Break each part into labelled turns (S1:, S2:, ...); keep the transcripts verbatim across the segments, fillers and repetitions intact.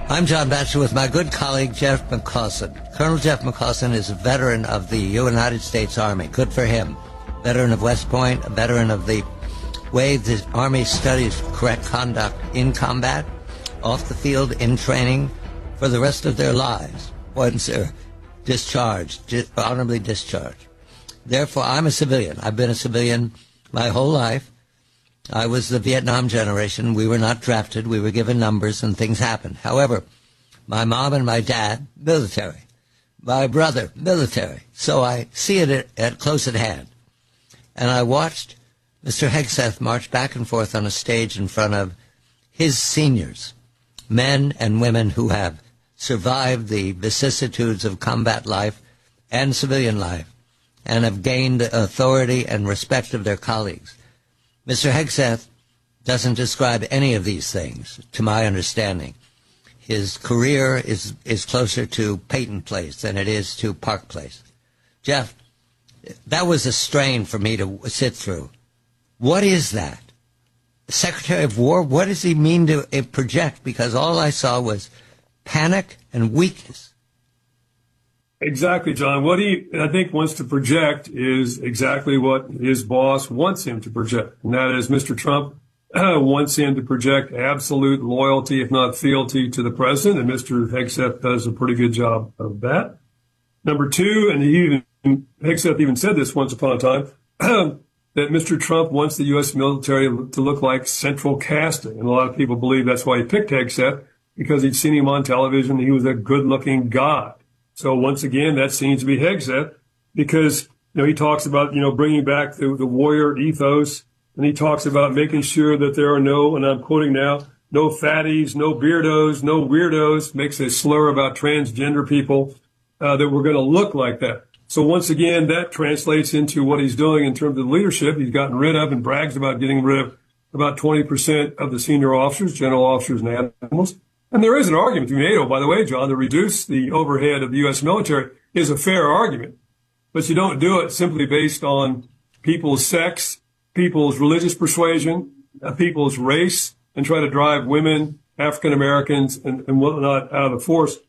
S1: I'm John Batchelor with my good colleague Jeff McCausland. Colonel Jeff McCausland is a veteran of the United States Army. Good for him. Veteran of West Point, a veteran of the way the Army studies correct conduct in combat, off the field, in training, for the rest of their lives, once they're discharged, di- honorably discharged. Therefore, I'm a civilian. I've been a civilian my whole life. I was the Vietnam generation. We were not drafted. We were given numbers and things happened. However, my mom and my dad, military. My brother, military. So I see it at, at close at hand. And I watched Mister Hegseth march back and forth on a stage in front of his seniors, men and women who have survived the vicissitudes of combat life and civilian life and have gained authority and respect of their colleagues. Mister Hegseth doesn't describe any of these things, to my understanding. His career is, is closer to Peyton Place than it is to Park Place. Jeff, that was a strain for me to sit through. What is that? Secretary of War, what does he mean to uh, project? Because all I saw was panic and weakness.
S2: Exactly, John. What he, I think, wants to project is exactly what his boss wants him to project. And that is Mister Trump uh, wants him to project absolute loyalty, if not fealty, to the president. And Mister Hegseth does a pretty good job of that. Number two, and he even, Hegseth even said this once upon a time, that Mister Trump wants the U S military to look like central casting. And a lot of people believe that's why he picked Hegseth, because he'd seen him on television. He was a good-looking guy. So once again, that seems to be Hegseth, because, you know, he talks about, you know, bringing back the, the warrior ethos, and he talks about making sure that there are no, and I'm quoting now, no fatties, no beardos, no weirdos, makes a slur about transgender people, uh, that we're going to look like that. So once again, that translates into what he's doing in terms of leadership. He's gotten rid of and brags about getting rid of about twenty percent of the senior officers, general officers, and admirals. And there is an argument to be made, oh, by the way, John, to reduce the overhead of the U S military is a fair argument. But you don't do it simply based on people's sex, people's religious persuasion, uh, people's race, and try to drive women, African Americans, and, and whatnot out of the force.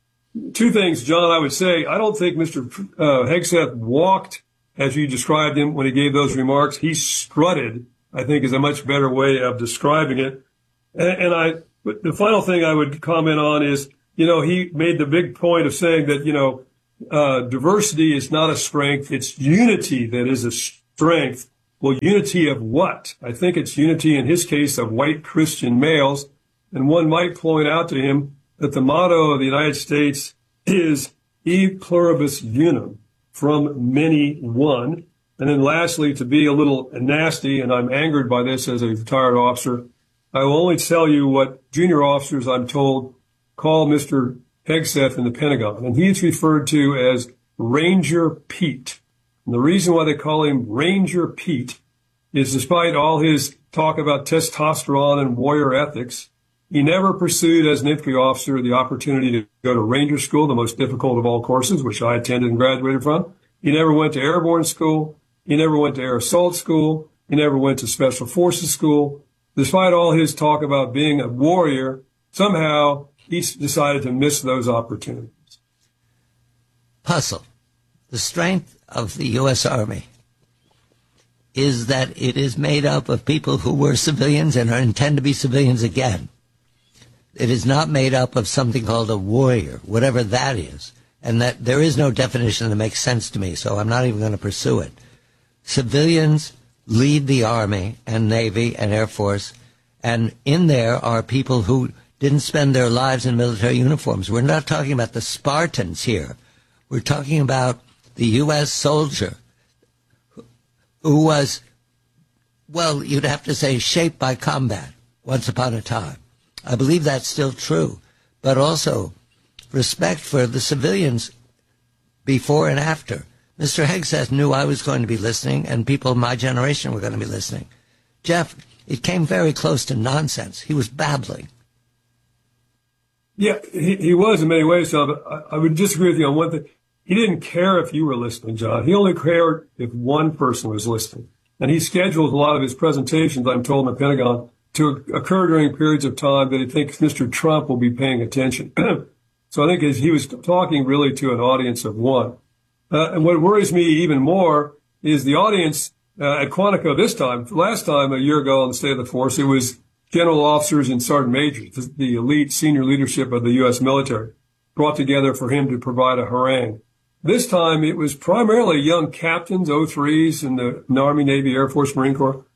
S2: Two things, John, I would say. I don't think Mister Uh, Hegseth walked as you described him when he gave those remarks. He strutted, I think, is a much better way of describing it. And, and I... But the final thing I would comment on is, you know, he made the big point of saying that, you know, uh, diversity is not a strength. It's unity that is a strength. Well, unity of what? I think it's unity in his case of white Christian males. And one might point out to him that the motto of the United States is e pluribus unum, from many one. And then lastly, to be a little nasty, and I'm angered by this as a retired officer, I will only tell you what junior officers, I'm told, call Mister Hegseth in the Pentagon. And he's referred to as Ranger Pete. And the reason why they call him Ranger Pete is despite all his talk about testosterone and warrior ethics, he never pursued as an infantry officer the opportunity to go to Ranger School, the most difficult of all courses, which I attended and graduated from. He never went to Airborne School. He never went to Air Assault School. He never went to Special Forces School. Despite all his talk about being a warrior, somehow he decided to miss those opportunities.
S1: Puzzle. The strength of the U S Army is that it is made up of people who were civilians and are intend to be civilians again. It is not made up of something called a warrior, whatever that is, and that there is no definition that makes sense to me, so I'm not even going to pursue it. Civilians lead the Army and Navy and Air Force, and in there are people who didn't spend their lives in military uniforms. We're not talking about the Spartans here. We're talking about the U S soldier who was, well, you'd have to say shaped by combat once upon a time. I believe that's still true, but also respect for the civilians before and after. Mister Hegseth knew I was going to be listening, and people of my generation were going to be listening. Jeff, it came very close to nonsense. He was babbling.
S2: Yeah, he, he was in many ways, John, but I, I would disagree with you on one thing. He didn't care if you were listening, John. He only cared if one person was listening. And he scheduled a lot of his presentations, I'm told, in the Pentagon to occur during periods of time that he thinks Mister Trump will be paying attention. So I think he was talking really to an audience of one. Uh, and what worries me even more is the audience uh, at Quantico this time. Last time, a year ago on the State of the Force, it was general officers and sergeant majors, the elite senior leadership of the U S military, brought together for him to provide a harangue. This time, it was primarily young captains, O threes in the Army, Navy, Air Force, Marine Corps,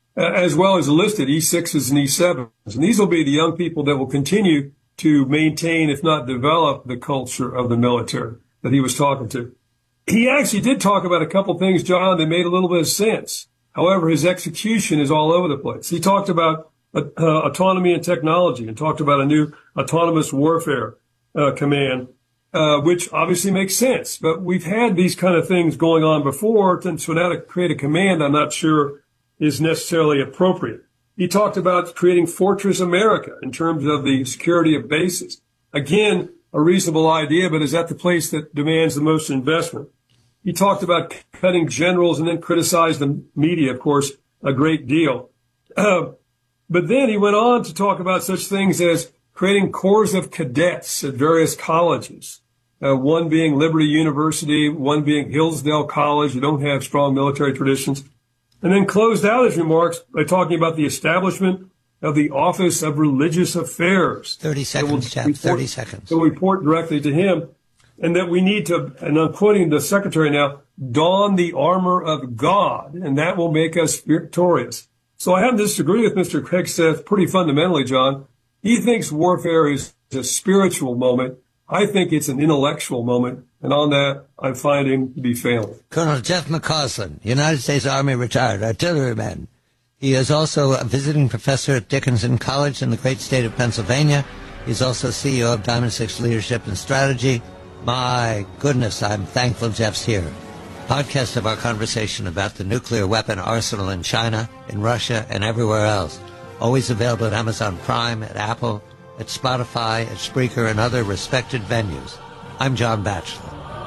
S2: as well as enlisted E sixes and E sevens. And these will be the young people that will continue to maintain, if not develop, the culture of the military that he was talking to. He actually did talk about a couple things, John, that made a little bit of sense. However, his execution is all over the place. He talked about uh, autonomy and technology and talked about a new autonomous warfare uh, command, uh, which obviously makes sense. But we've had these kind of things going on before, so now to create a command, I'm not sure is necessarily appropriate. He talked about creating Fortress America in terms of the security of bases. Again, a reasonable idea, but is that the place that demands the most investment? He talked about cutting generals and then criticized the media, of course, a great deal. Uh, but then he went on to talk about such things as creating corps of cadets at various colleges, uh, one being Liberty University, one being Hillsdale College, who don't have strong military traditions, and then closed out his remarks by talking about the establishment of the Office of Religious Affairs.
S1: thirty seconds, Jeff, thirty seconds.
S2: So report directly to him. And that we need to, and I'm quoting the secretary now, don the armor of God, and that will make us victorious. So I have to disagree with Mister Craig Seth pretty fundamentally, John. He thinks warfare is a spiritual moment. I think it's an intellectual moment. And on that, I find him to be failing.
S1: Colonel Jeff McCausland, United States Army retired artilleryman. He is also a visiting professor at Dickinson College in the great state of Pennsylvania. He's also C E O of Diamond Six Leadership and Strategy. My goodness, I'm thankful Jeff's here. Podcast of our conversation about the nuclear weapon arsenal in China, in Russia, and everywhere else. Always available at Amazon Prime, at Apple, at Spotify, at Spreaker, and other respected venues. I'm John Batchelor.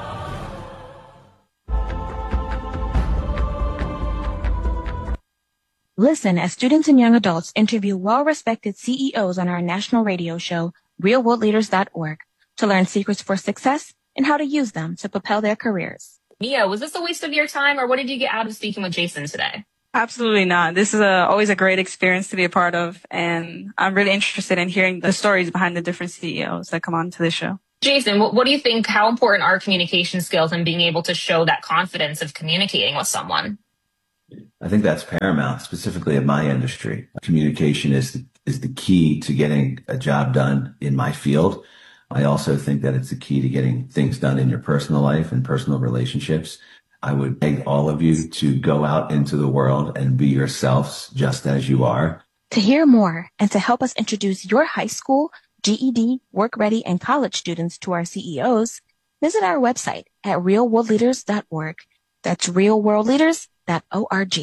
S3: Listen as students and young adults interview well-respected C E Os on our national radio show, real world leaders dot org, to learn secrets for success and how to use them to propel their careers.
S4: Mia, was this a waste of your time, or what did you get out of speaking with Jason today?
S5: Absolutely not. This is a, always a great experience to be a part of, and I'm really interested in hearing the stories behind the different C E Os that come on to this show.
S4: Jason, what, what do you think, how important are communication skills and being able to show that confidence of communicating with someone?
S6: I think that's paramount, specifically in my industry. Communication is the, is the key to getting a job done in my field. I also think that it's the key to getting things done in your personal life and personal relationships. I would beg all of you to go out into the world and be yourselves just as you are.
S3: To hear more and to help us introduce your high school, G E D, work ready, and college students to our C E Os, visit our website at real world leaders dot org. That's real world leaders dot org.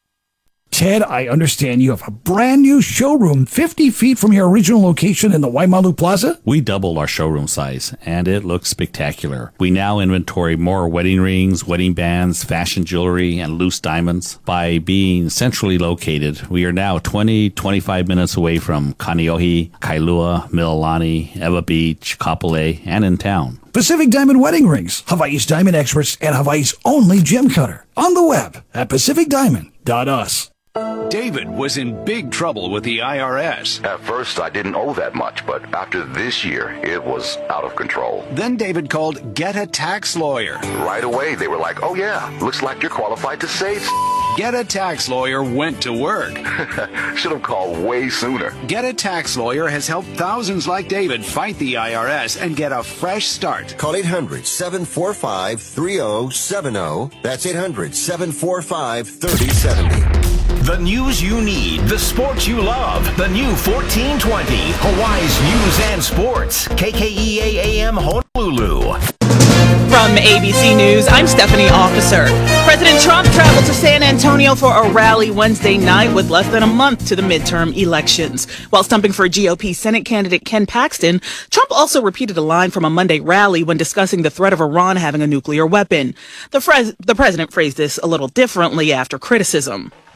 S7: Ted, I understand you have a brand new showroom fifty feet from your original location in the Waimalu Plaza?
S8: We doubled our showroom size, and it looks spectacular. We now inventory more wedding rings, wedding bands, fashion jewelry, and loose diamonds. By being centrally located, we are now twenty, twenty-five minutes away from Kaneohe, Kailua, Mililani, Ewa Beach, Kapolei, and in town.
S7: Pacific Diamond Wedding Rings, Hawaii's diamond experts, and Hawaii's only gem cutter. On the web at pacific diamond dot u s.
S9: David was in big trouble with the I R S.
S10: At first, I didn't owe that much, but after this year, it was out of control.
S9: Then David called Get a Tax Lawyer.
S10: Right away, they were like, oh yeah, looks like you're qualified to save.
S9: Get a Tax Lawyer went to work.
S10: Should have called way sooner.
S9: Get a Tax Lawyer has helped thousands like David fight the I R S and get a fresh start.
S11: Call eight hundred, seven four five, three oh seven oh. That's eight hundred, seven four five, three oh seven oh.
S12: The news you need, the sports you love. The new fourteen twenty, Hawaii's News and Sports. K K E A A M Honolulu.
S13: From A B C News, I'm Stephanie Officer. President Trump traveled to San Antonio for a rally Wednesday night with less than a month to the midterm elections. While stumping for G O P Senate candidate Ken Paxton, Trump also repeated a line from a Monday rally when discussing the threat of Iran having a nuclear weapon. The, fres- the president phrased this a little differently after criticism.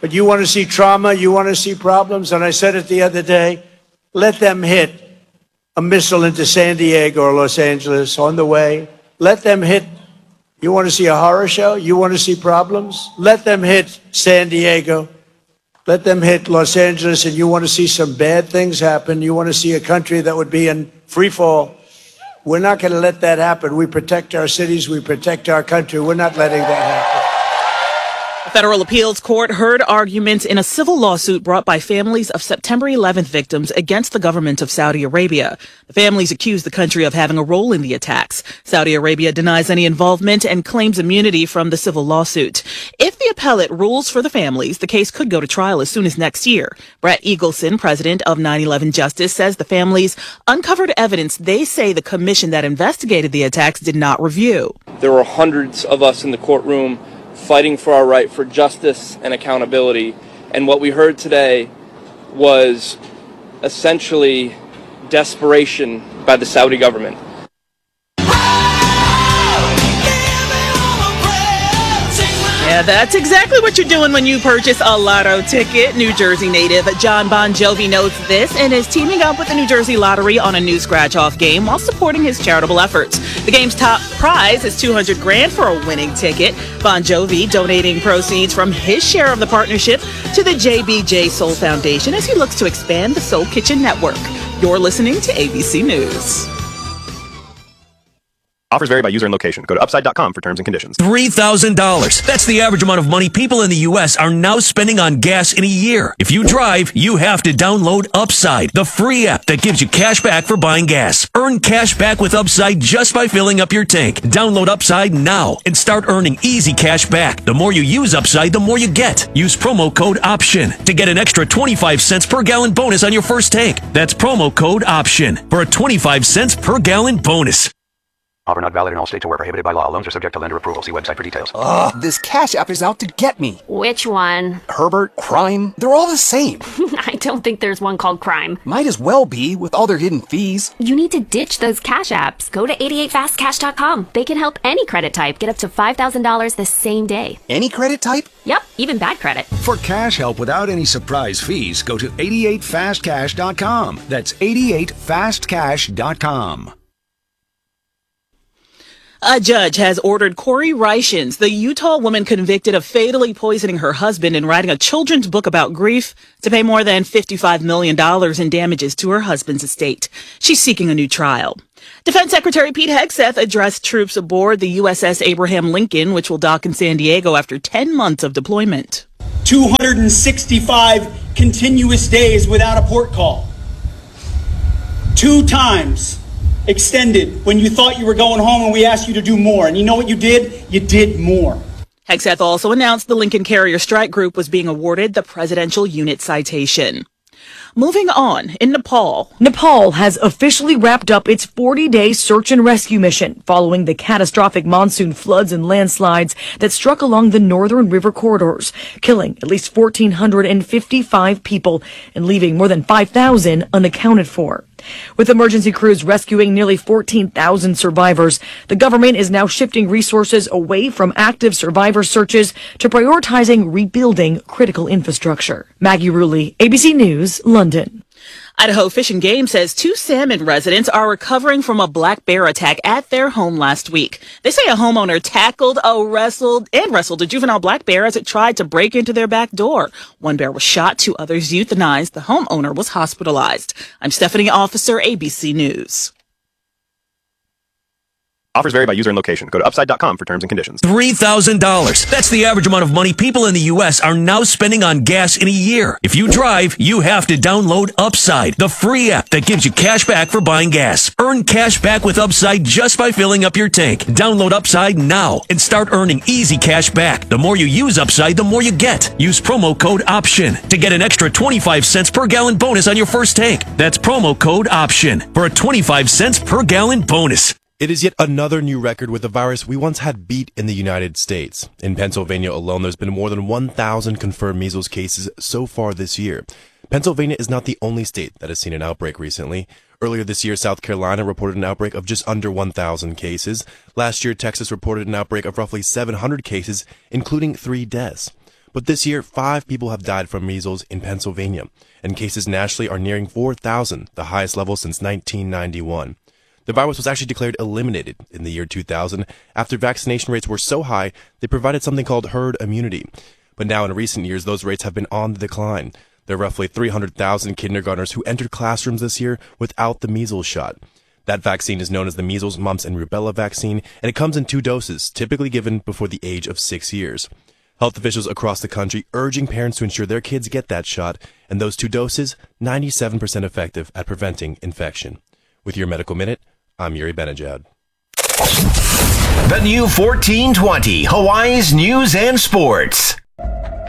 S14: But you want to see trauma, you want to see problems, and I said it the other day, let them hit a missile into San Diego or Los Angeles on the way. Let them hit. You want to see a horror show? You want to see problems? Let them hit San Diego. Let them hit Los Angeles, and you want to see some bad things happen. You want to see a country that would be in free fall. We're not going to let that happen. We protect our cities. We protect our country. We're not letting that happen.
S13: A federal appeals court heard arguments in a civil lawsuit brought by families of September eleventh victims against the government of Saudi Arabia. The families accuse the country of having a role in the attacks. Saudi Arabia denies any involvement and claims immunity from the civil lawsuit. If the appellate rules for the families, the case could go to trial as soon as next year. Brett Eagleson, president of nine eleven Justice, says the families uncovered evidence they say the commission that investigated the attacks did not review.
S15: There were hundreds of us in the courtroom fighting for our right for justice and accountability. And what we heard today was essentially desperation by the Saudi government.
S13: Yeah, that's exactly what you're doing when you purchase a lotto ticket. New Jersey native John Bon Jovi knows this and is teaming up with the New Jersey Lottery on a new scratch-off game while supporting his charitable efforts. The game's top prize is two hundred grand for a winning ticket. Bon Jovi donating proceeds from his share of the partnership to the J B J Soul Foundation as he looks to expand the Soul Kitchen network. You're listening to A B C News.
S16: Offers vary by user and location. Go to upside dot com for terms and conditions.
S17: three thousand dollars. That's the average amount of money people in the U S are now spending on gas in a year. If you drive, you have to download Upside, the free app that gives you cash back for buying gas. Earn cash back with Upside just by filling up your tank. Download Upside now and start earning easy cash back. The more you use Upside, the more you get. Use promo code OPTION to get an extra twenty-five cents per gallon bonus on your first tank. That's promo code OPTION for a twenty-five cents per gallon bonus.
S18: Offer not valid in all states or where prohibited by law. Loans are subject to lender approval. See website for details.
S19: Ugh, this Cash App is out to get me.
S20: Which one?
S19: Herbert, Crime, they're all the same.
S20: I don't think there's one called Crime.
S19: Might as well be with all their hidden fees.
S20: You need to ditch those Cash Apps. Go to eighty-eight fast cash dot com. They can help any credit type get up to five thousand dollars the same day.
S19: Any credit type?
S20: Yep, even bad credit.
S9: For cash help without any surprise fees, go to eighty-eight fast cash dot com. That's eighty-eight fast cash dot com.
S13: A judge has ordered Corey Reichens, the Utah woman convicted of fatally poisoning her husband and writing a children's book about grief, to pay more than fifty-five million dollars in damages to her husband's estate. She's seeking a new trial. Defense Secretary Pete Hegseth addressed troops aboard the U S S Abraham Lincoln, which will dock in San Diego after ten months of deployment.
S21: two hundred sixty-five continuous days without a port call. Two times extended when you thought you were going home and we asked you to do more. And you know what you did? You did more.
S13: Hegseth also announced the Lincoln Carrier Strike Group was being awarded the Presidential Unit Citation. Moving on, in Nepal.
S22: Nepal has officially wrapped up its forty-day search and rescue mission following the catastrophic monsoon floods and landslides that struck along the northern river corridors, killing at least one thousand four hundred fifty-five people and leaving more than five thousand unaccounted for. With emergency crews rescuing nearly fourteen thousand survivors, the government is now shifting resources away from active survivor searches to prioritizing rebuilding critical infrastructure. Maggie Rulli, A B C News, London.
S13: Idaho Fish and Game says two salmon residents are recovering from a black bear attack at their home last week. They say a homeowner tackled, a wrestled, and wrestled a juvenile black bear as it tried to break into their back door. One bear was shot, two others euthanized. The homeowner was hospitalized. I'm Stephanie Officer, A B C News.
S16: Offers vary by user and location. Go to upside dot com for terms and conditions.
S17: three thousand dollars. That's the average amount of money people in the U S are now spending on gas in a year. If you drive, you have to download Upside, the free app that gives you cash back for buying gas. Earn cash back with Upside just by filling up your tank. Download Upside now and start earning easy cash back. The more you use Upside, the more you get. Use promo code OPTION to get an extra twenty-five cents per gallon bonus on your first tank. That's promo code OPTION for a twenty-five cents per gallon bonus.
S23: It is yet another new record with a virus we once had beat in the United States. In Pennsylvania alone, there's been more than one thousand confirmed measles cases so far this year. Pennsylvania is not the only state that has seen an outbreak recently. Earlier this year, South Carolina reported an outbreak of just under one thousand cases. Last year, Texas reported an outbreak of roughly seven hundred cases, including three deaths. But this year, five people have died from measles in Pennsylvania, and cases nationally are nearing four thousand, the highest level since nineteen ninety-one. The virus was actually declared eliminated in the year two thousand after vaccination rates were so high they provided something called herd immunity. But now in recent years, those rates have been on the decline. There are roughly three hundred thousand kindergartners who entered classrooms this year without the measles shot. That vaccine is known as the measles, mumps, and rubella vaccine, and it comes in two doses, typically given before the age of six years. Health officials across the country urging parents to ensure their kids get that shot, and those two doses, ninety-seven percent effective at preventing infection. With your Medical Minute, I'm Yuri Benajad.
S12: The new fourteen twenty, Hawaii's News and Sports.